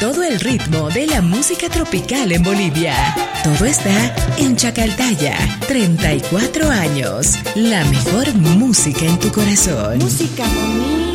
todo el ritmo de la música tropical en Bolivia. Todo está en Chacaltaya. 34 años. La mejor música en tu corazón. Música bonita.